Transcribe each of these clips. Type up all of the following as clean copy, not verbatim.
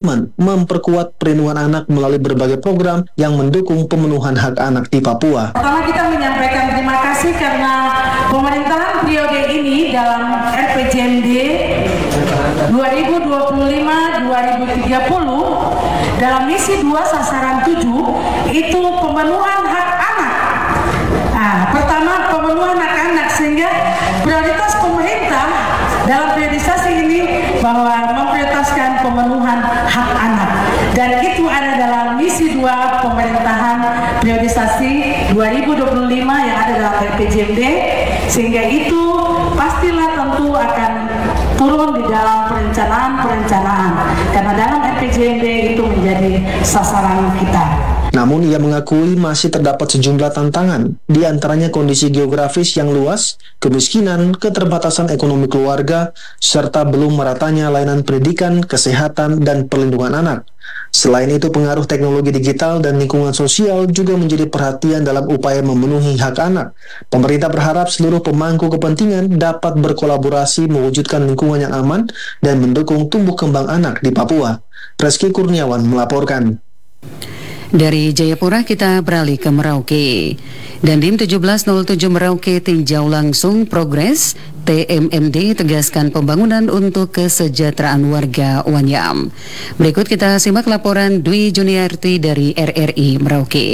berkomitmen memperkuat perlindungan anak melalui berbagai program yang mendukung pemenuhan hak anak di Papua. Pertama kita menyampaikan terima kasih karena pemerintahan periode ini dalam RPJMD 2025-2030 dalam misi 2 sasaran 7 itu pemenuhan hak anak. Pertama pemenuhan hak anak, sehingga prioritas pemerintah dalam priorisasi ini bahwa memprioritaskan pemenuhan hak anak, dan itu ada dalam misi 2 pemerintahan priorisasi 2025 yang ada dalam RPJMD, sehingga itu pastilah tentu akan turun di dalam perencanaan karena dalam RPJMD itu menjadi sasaran kita. Namun ia mengakui masih terdapat sejumlah tantangan, di antaranya kondisi geografis yang luas, kemiskinan, keterbatasan ekonomi keluarga, serta belum meratanya layanan pendidikan, kesehatan, dan perlindungan anak. Selain itu, pengaruh teknologi digital dan lingkungan sosial juga menjadi perhatian dalam upaya memenuhi hak anak. Pemerintah berharap seluruh pemangku kepentingan dapat berkolaborasi mewujudkan lingkungan yang aman dan mendukung tumbuh kembang anak di Papua. Reski Kurniawan melaporkan. Dari Jayapura kita beralih ke Merauke. Dandim 1707 Merauke tinjau langsung progres TMMD tegaskan pembangunan untuk kesejahteraan warga Wanyam. Berikut kita simak laporan Dwi Juniarti dari RRI Merauke.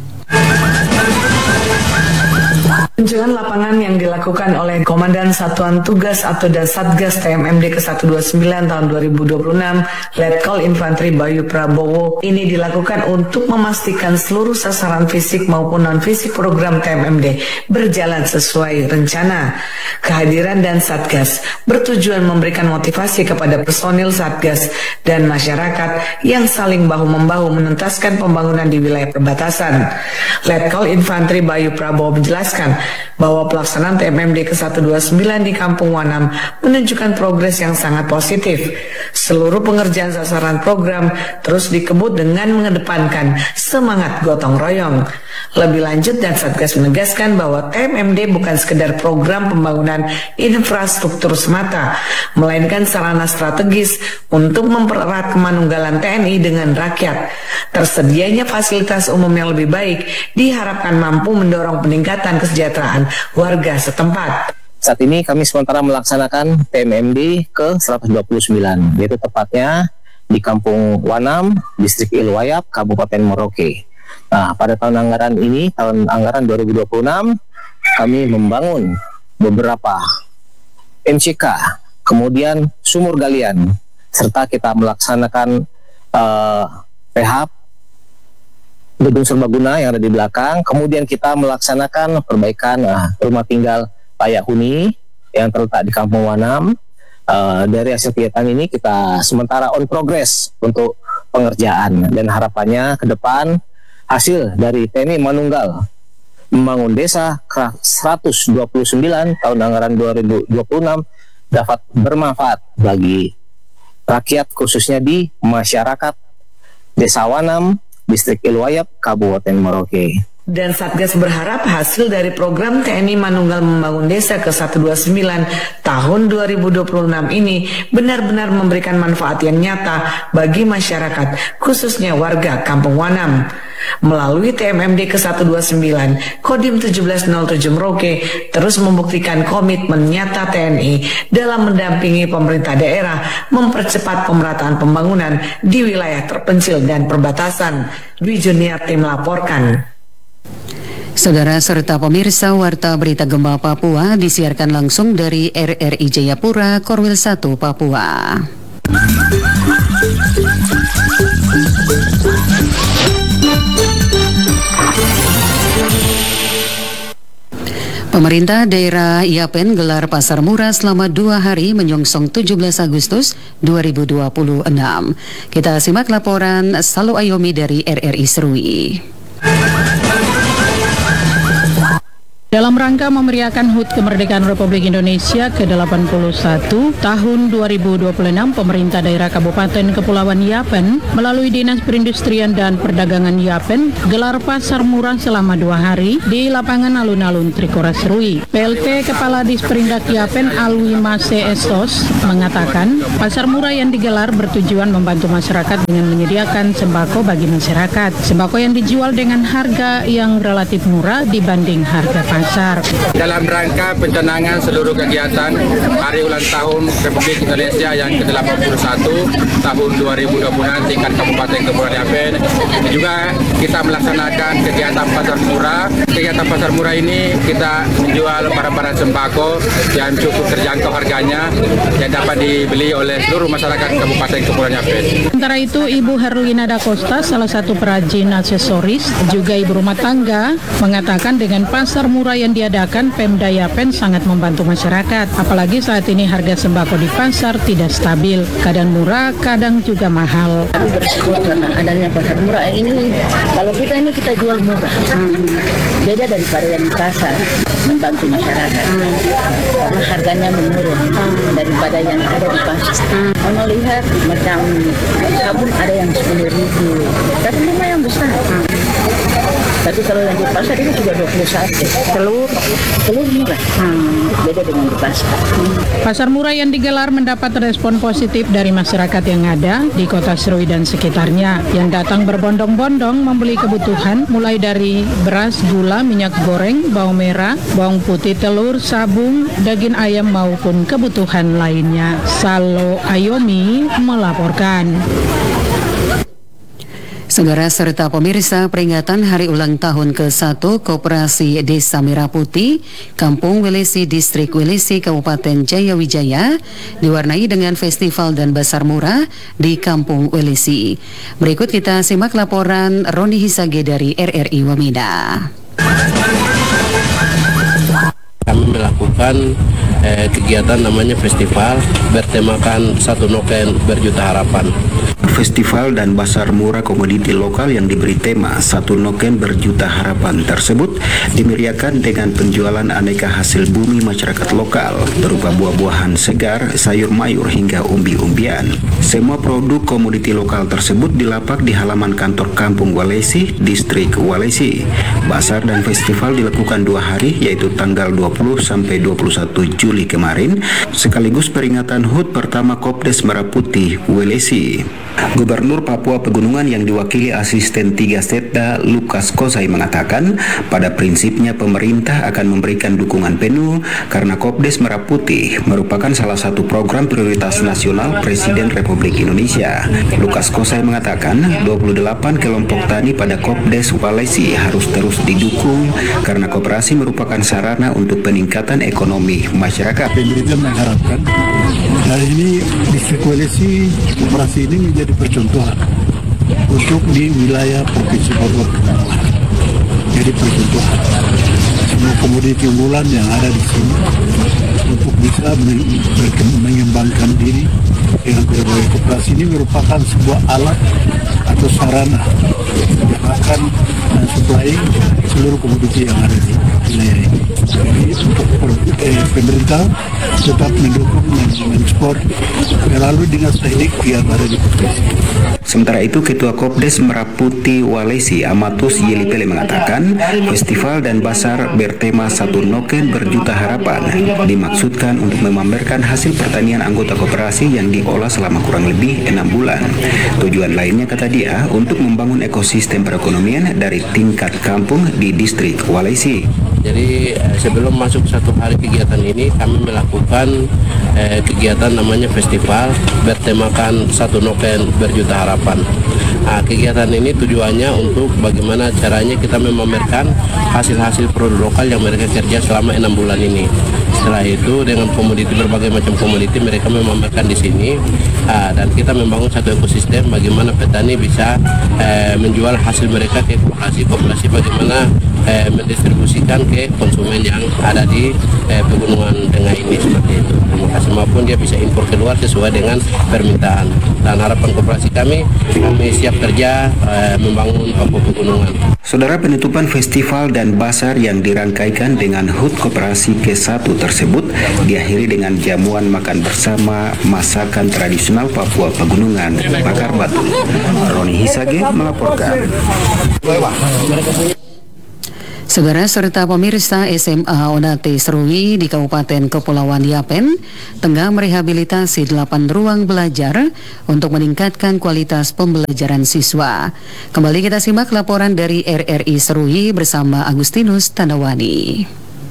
Peninjauan lapangan yang dilakukan oleh Komandan Satuan Tugas atau Satgas TMMD ke-129 tahun 2026 Letkol Infanteri Bayu Prabowo ini dilakukan untuk memastikan seluruh sasaran fisik maupun non-fisik program TMMD berjalan sesuai rencana. Kehadiran dan Satgas bertujuan memberikan motivasi kepada personil Satgas dan masyarakat yang saling bahu-membahu menuntaskan pembangunan di wilayah perbatasan. Letkol Infanteri Bayu Prabowo menjelaskan bahwa pelaksanaan TMMD ke-129 di Kampung Wanam menunjukkan progres yang sangat positif. Seluruh pengerjaan sasaran program terus dikebut dengan mengedepankan semangat gotong royong. Lebih lanjut, dan Satgas menegaskan bahwa TMMD bukan sekedar program pembangunan infrastruktur semata, melainkan sarana strategis untuk mempererat kemanunggalan TNI dengan rakyat. Tersedianya fasilitas umum yang lebih baik diharapkan mampu mendorong peningkatan kesejahteraan warga setempat. Saat ini kami sementara melaksanakan TMMD ke-129, yaitu tepatnya di Kampung Wanam, Distrik Ilwayap, Kabupaten Merauke. Nah, pada tahun anggaran ini, tahun anggaran 2026, kami membangun beberapa MCK, kemudian sumur galian, serta kita melaksanakan rehab gedung serbaguna yang ada di belakang. Kemudian kita melaksanakan perbaikan rumah tinggal layak huni yang terletak di Kampung Wanam. Dari hasil kegiatan ini kita sementara on progress untuk pengerjaan, dan harapannya ke depan hasil dari TNI Manunggal membangun desa 129 tahun anggaran 2026 dapat bermanfaat bagi rakyat, khususnya di masyarakat Desa Wanam, Distrik Ilwayap, Kabupaten Merauke. Dan Satgas berharap hasil dari program TNI Manunggal Membangun Desa ke-129 tahun 2026 ini benar-benar memberikan manfaat yang nyata bagi masyarakat, khususnya warga Kampung Wanam. Melalui TMMD ke-129, Kodim 1707 Merauke terus membuktikan komitmen nyata TNI dalam mendampingi pemerintah daerah mempercepat pemerataan pembangunan di wilayah terpencil dan perbatasan. Dwi Juniarti melaporkan. Saudara serta pemirsa, Warta Berita Gempa Papua disiarkan langsung dari RRI Jayapura, Korwil 1, Papua. Pemerintah daerah Yapen gelar pasar murah selama 2 hari menyongsong 17 Agustus 2026. Kita simak laporan Salu Ayomi dari RRI Serui. Dalam rangka memeriahkan HUT Kemerdekaan Republik Indonesia ke-81 tahun 2026, pemerintah daerah Kabupaten Kepulauan Yapen melalui Dinas Perindustrian dan Perdagangan Yapen gelar pasar murah selama 2 hari di lapangan alun-alun Trikoraserui. PLT Kepala Disperindak Yapen Alwi Mase Estos mengatakan pasar murah yang digelar bertujuan membantu masyarakat dengan menyediakan sembako bagi masyarakat. Sembako yang dijual dengan harga yang relatif murah dibanding harga pasar. Dalam rangka pencanangan seluruh kegiatan Hari Ulang Tahun Republik Indonesia yang ke-81 tahun 2026 tingkat Kabupaten Kepulauan Yapen, juga kita melaksanakan kegiatan pasar murah. Kegiatan pasar murah ini kita menjual barang-barang sembako yang cukup terjangkau harganya yang dapat dibeli oleh seluruh masyarakat Kabupaten Kepulauan Yapen. Sementara itu, Ibu Herlina Da Costa, salah satu perajin aksesoris, juga ibu rumah tangga, mengatakan dengan pasar murah yang diadakan Pemda Yapen sangat membantu masyarakat. Apalagi saat ini harga sembako di pasar tidak stabil, kadang murah, kadang juga mahal. Kami bersyukur karena adanya pasar murah ini. Kalau kita jual murah, beda daripada yang di pasar, membantu masyarakat. Karena harganya menurun daripada yang ada di pasar. Melihat macam sabun ada yang 10.000, tapi lumayan besar. Tapi kalau yang di pasar itu juga 21. Telur murah, beda dengan di pasar. Pasar murah yang digelar mendapat respon positif dari masyarakat yang ada di Kota Serui dan sekitarnya, yang datang berbondong-bondong membeli kebutuhan mulai dari beras, gula, minyak goreng, bawang merah, bawang putih, telur, sabun, daging ayam maupun kebutuhan lainnya. Salo Ayomi melaporkan. Saudara serta pemirsa, peringatan Hari Ulang Tahun ke-1 Koperasi Desa Merah Putih, Kampung Welesi, Distrik Welesi, Kabupaten Jayawijaya, diwarnai dengan festival dan basar murah di Kampung Welesi. Berikut kita simak laporan Roni Hisage dari RRI Wamena. Kami melakukan kegiatan namanya festival bertemakan Satu Noken Berjuta Harapan. Festival dan basar murah komoditi lokal yang diberi tema Satu Noken Berjuta Harapan tersebut dimeriahkan dengan penjualan aneka hasil bumi masyarakat lokal berupa buah-buahan segar, sayur mayur hingga umbi-umbian. Semua produk komoditi lokal tersebut dilapak di halaman kantor Kampung Welesi, Distrik Welesi. Basar dan festival dilakukan 2 hari, yaitu tanggal 20 sampai 21 Juli kemarin, sekaligus peringatan HUT pertama Kopdes Merah Putih Welesi. Gubernur Papua Pegunungan yang diwakili Asisten 3 Setda Lukas Kosai mengatakan pada prinsipnya pemerintah akan memberikan dukungan penuh karena Kopdes Merah Putih merupakan salah satu program prioritas nasional Presiden Republik Indonesia. Lukas Kosai mengatakan 28 kelompok tani pada Kopdes Welesi harus terus didukung karena koperasi merupakan sarana untuk peningkatan ekonomi masyarakat. Pemerintah mengharapkan hari ini Distrik Welesi koperasi ini menjadi percontohan untuk di wilayah Provinsi Papua. Jadi percontohan semua komoditi unggulan yang ada di sini untuk bisa mengembangkan diri dengan berbagai koperasi. Ini merupakan sebuah alat atau sarana yang akan supplying seluruh komoditi yang ada di wilayah ini. Jadi untuk pemerintah tetap mendukung dan mensupport melalui dinas teknik yang ada di koperasi. Sementara itu, Ketua Kopdes Merah Putih Welesi Amatus Yelipele mengatakan festival dan basar bertema Satu Noken Berjuta Harapan dimaksudkan untuk memamerkan hasil pertanian anggota koperasi yang diolah selama kurang lebih 6 bulan. Tujuan lainnya, kata dia, untuk membangun ekosistem perekonomian dari tingkat kampung di Distrik Welesi. Jadi sebelum masuk 1 hari kegiatan ini kami melakukan kegiatan namanya festival bertemakan Satu Noken Berjuta Harapan. Kegiatan ini tujuannya untuk bagaimana caranya kita memamerkan hasil-hasil produk lokal yang mereka kerja selama 6 bulan ini. Setelah itu dengan komoditi, berbagai macam komoditi mereka memamerkan di sini, dan kita membangun satu ekosistem bagaimana petani bisa menjual hasil mereka ke koperasi bagaimana mendistribusikan ke konsumen yang ada di Pegunungan Tengah ini, seperti itu. Terima kasih, maupun dia bisa impor keluar sesuai dengan permintaan. Dan harapan koperasi kami siap kerja membangun Papua Pegunungan. Saudara, penutupan festival dan basar yang dirangkaikan dengan HUT Koperasi ke-1 tersebut diakhiri dengan jamuan makan bersama masakan tradisional Papua Pegunungan, bakar batu. Roni Hisage melaporkan. Saudara serta pemirsa SMA Onate Serui di Kabupaten Kepulauan Yapen tengah merehabilitasi 8 ruang belajar untuk meningkatkan kualitas pembelajaran siswa. Kembali kita simak laporan dari RRI Serui bersama Agustinus Tandawani.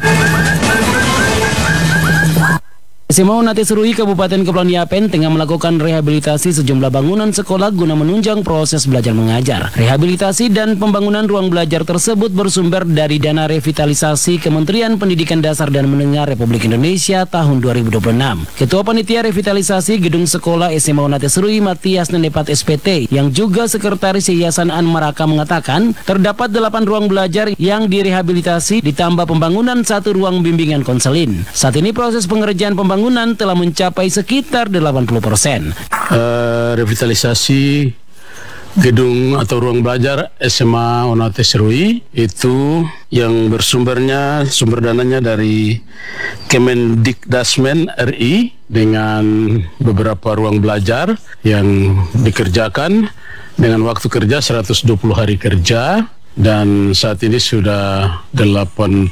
SMA Onate Serui Kabupaten Kepulauan Yapen tengah melakukan rehabilitasi sejumlah bangunan sekolah guna menunjang proses belajar mengajar. Rehabilitasi dan pembangunan ruang belajar tersebut bersumber dari dana revitalisasi Kementerian Pendidikan Dasar dan Menengah Republik Indonesia tahun 2026. Ketua Panitia Revitalisasi Gedung Sekolah SMA Onate Serui Matias Nenepat SPT yang juga Sekretaris Yayasan Anmaraka mengatakan terdapat 8 ruang belajar yang direhabilitasi ditambah pembangunan 1 ruang bimbingan konseling. Saat ini proses pengerjaan pembangunan telah mencapai sekitar 80%. Revitalisasi gedung atau ruang belajar SMA Onate Serui itu yang sumber dananya dari Kemendikdasmen RI dengan beberapa ruang belajar yang dikerjakan dengan waktu kerja 120 hari kerja. Dan saat ini sudah 80%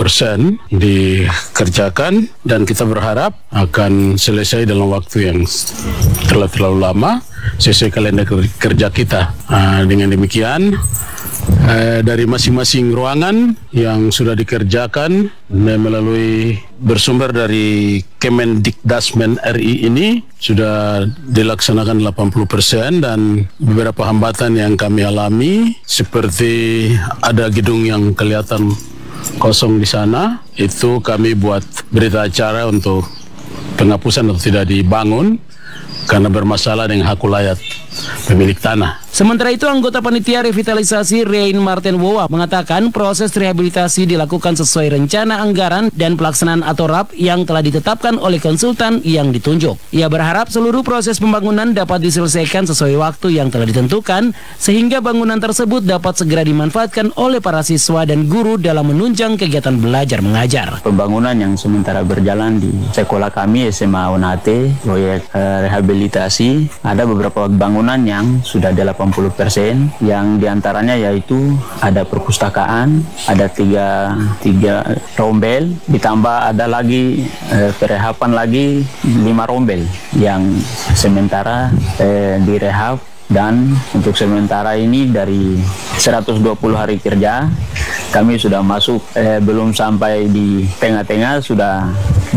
dikerjakan dan kita berharap akan selesai dalam waktu yang terlalu lama sesuai kalender kerja kita. Dengan demikian dari masing-masing ruangan yang sudah dikerjakan melalui bersumber dari Kemendikdasmen RI ini sudah dilaksanakan 80% dan beberapa hambatan yang kami alami seperti ada gedung yang kelihatan kosong di sana, itu kami buat berita acara untuk penghapusan atau tidak dibangun karena bermasalah dengan hak ulayat pemilik tanah. Sementara itu, anggota Panitia Revitalisasi Rein Martin Wowa mengatakan proses rehabilitasi dilakukan sesuai rencana anggaran dan pelaksanaan atau RAP yang telah ditetapkan oleh konsultan yang ditunjuk. Ia berharap seluruh proses pembangunan dapat diselesaikan sesuai waktu yang telah ditentukan sehingga bangunan tersebut dapat segera dimanfaatkan oleh para siswa dan guru dalam menunjang kegiatan belajar mengajar. Pembangunan yang sementara berjalan di sekolah kami SMA Onate, proyek rehabilitasi, ada beberapa bangunan yang sudah 80%, yang diantaranya yaitu ada perpustakaan, ada tiga rombel, ditambah ada lagi perehapan lagi 5 rombel yang sementara direhab. Dan untuk sementara ini dari 120 hari kerja kami sudah masuk belum sampai di tengah-tengah sudah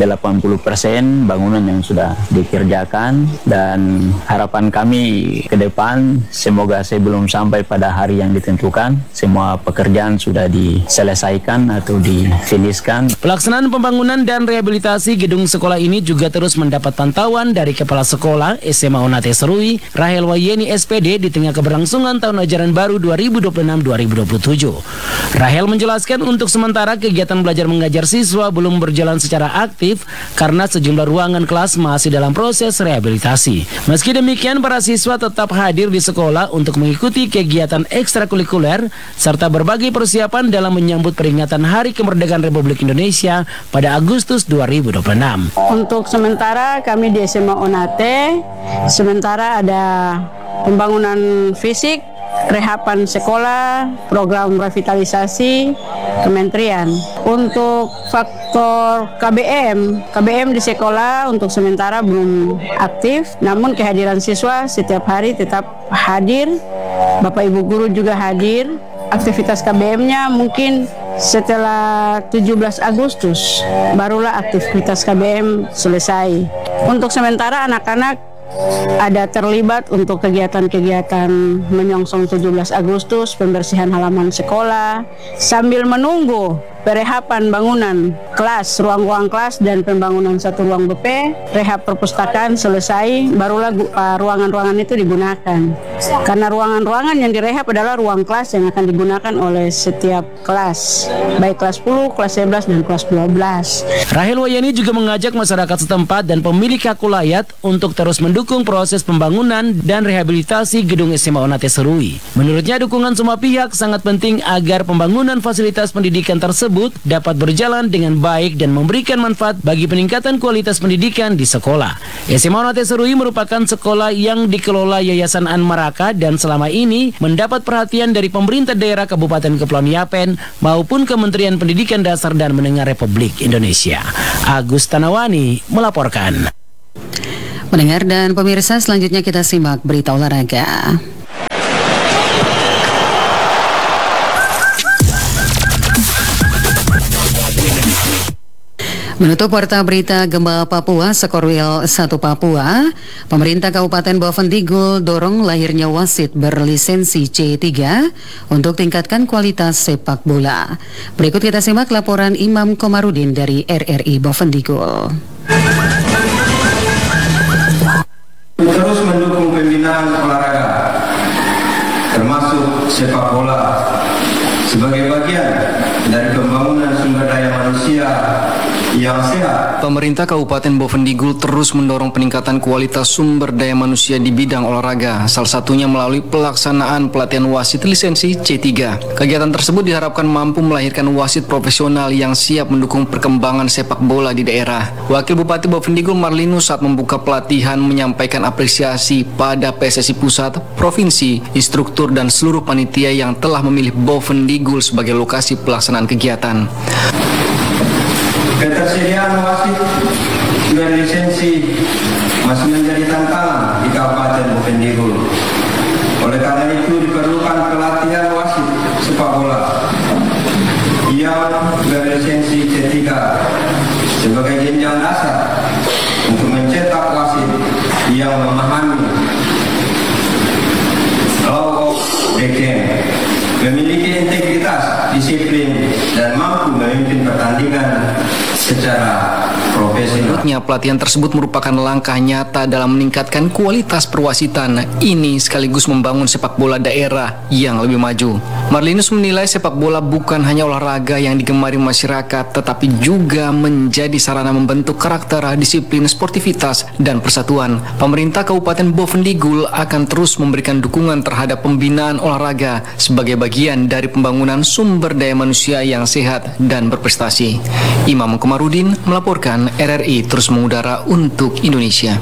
80% bangunan yang sudah dikerjakan, dan harapan kami ke depan semoga sebelum sampai pada hari yang ditentukan semua pekerjaan sudah diselesaikan atau difiniskan. Pelaksanaan pembangunan dan rehabilitasi gedung sekolah ini juga terus mendapat pantauan dari Kepala Sekolah SMA Onate Serui Rahel Wayeni SPD di tengah keberlangsungan tahun ajaran baru 2026-2027. Rahel menjelaskan untuk sementara kegiatan belajar mengajar siswa belum berjalan secara aktif karena sejumlah ruangan kelas masih dalam proses rehabilitasi. Meski demikian, para siswa tetap hadir di sekolah untuk mengikuti kegiatan ekstrakurikuler serta berbagai persiapan dalam menyambut peringatan Hari Kemerdekaan Republik Indonesia pada Agustus 2026. Untuk sementara kami di SMA Onate, sementara ada pembangunan fisik, rehapan sekolah, program revitalisasi kementerian. Untuk faktor KBM di sekolah untuk sementara belum aktif, namun kehadiran siswa setiap hari tetap hadir, Bapak Ibu guru juga hadir. Aktivitas KBM-nya mungkin setelah 17 Agustus barulah aktivitas KBM selesai. Untuk sementara anak-anak ada terlibat untuk kegiatan-kegiatan menyongsong 17 Agustus, pembersihan halaman sekolah, sambil menunggu perehapan bangunan kelas, ruang-ruang kelas dan pembangunan satu ruang BP, rehab perpustakaan selesai, barulah ruangan-ruangan itu digunakan. Karena ruangan-ruangan yang direhab adalah ruang kelas yang akan digunakan oleh setiap kelas, baik kelas 10, kelas 11, dan kelas 12. Rahel Wayani juga mengajak masyarakat setempat dan pemilik hak ulayat untuk terus mendukung proses pembangunan dan rehabilitasi gedung SMA Onaté Serui. Menurutnya dukungan semua pihak sangat penting agar pembangunan fasilitas pendidikan tersebut dapat berjalan dengan baik dan memberikan manfaat bagi peningkatan kualitas pendidikan di sekolah. SMA Onaté Serui merupakan sekolah yang dikelola Yayasan An Maraka dan selama ini mendapat perhatian dari pemerintah daerah Kabupaten Kepulauan Yapen maupun Kementerian Pendidikan Dasar dan Menengah Republik Indonesia. Agus Tanawani melaporkan. Pendengar dan pemirsa, selanjutnya kita simak berita olahraga. Menutup warta berita Gempa Papua Sekorwil 1 Papua, pemerintah Kabupaten Bovendigul dorong lahirnya wasit berlisensi C3 untuk tingkatkan kualitas sepak bola. Berikut kita simak laporan Imam Komarudin dari RRI Bovendigul. Terus mendukung pembinaan olahraga, termasuk sepak bola, sebagai bagian dari pembangunan sumber daya manusia yang sehat. Pemerintah Kabupaten Bovendigul terus mendorong peningkatan kualitas sumber daya manusia di bidang olahraga, salah satunya melalui pelaksanaan pelatihan wasit lisensi C3. Kegiatan tersebut diharapkan mampu melahirkan wasit profesional yang siap mendukung perkembangan sepak bola di daerah. Wakil Bupati Bovendigul Marlinus saat membuka pelatihan menyampaikan apresiasi pada PSSI Pusat, Provinsi, instruktur dan seluruh panitia yang telah memilih Bovendigul sebagai lokasi pelaksanaan kegiatan. Ketersediaan wasit berlisensi masih menjadi tantangan di Kabupaten Bovendigul. Oleh karena itu diperlukan pelatihan wasit sepak bola yang berlisensi C3 sebagai jenjang dasar untuk mencetak wasit yang memahami law of the game, memiliki integritas, disiplin, dan mampu memimpin pertandingan secara profesional. Menurutnya, pelatihan tersebut merupakan langkah nyata dalam meningkatkan kualitas perwasitan ini sekaligus membangun sepak bola daerah yang lebih maju. Marlinus menilai sepak bola bukan hanya olahraga yang digemari masyarakat, tetapi juga menjadi sarana membentuk karakter, disiplin, sportivitas, dan persatuan. Pemerintah Kabupaten Bovendigul akan terus memberikan dukungan terhadap pembinaan olahraga sebagai bagian dari pembangunan sumber daya manusia yang sehat dan berprestasi. Imam Komarudin melaporkan, RRI terus mengudara untuk Indonesia.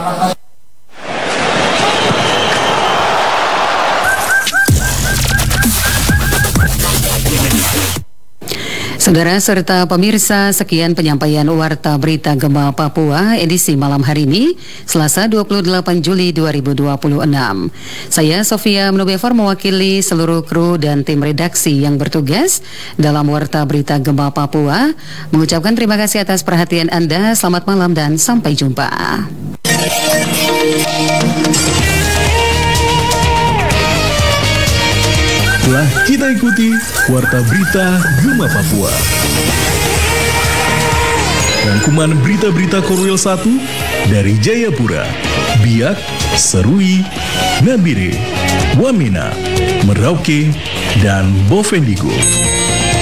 Saudara serta pemirsa, sekian penyampaian Warta Berita Gempa Papua edisi malam hari ini, Selasa 28 Juli 2026. Saya Sofia Mnubefor mewakili seluruh kru dan tim redaksi yang bertugas dalam Warta Berita Gempa Papua, mengucapkan terima kasih atas perhatian Anda. Selamat malam dan sampai jumpa. Telah kita ikuti Warta Berita Gempa Papua. Rangkuman berita-berita Korwil 1 dari Jayapura, Biak, Serui, Nabire, Wamena, Merauke, dan Bovendigul.